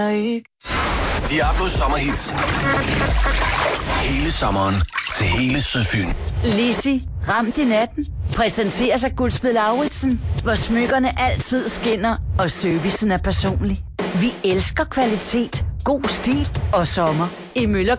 Diablos sommerhits. Hele sommeren til hele Sydfyn. Lissi, ramt i natten, præsenterer sig Guldsmed Lauritsen, hvor smykkerne altid skinner, og servicen er personlig. Vi elsker kvalitet, god stil og sommer. I Møller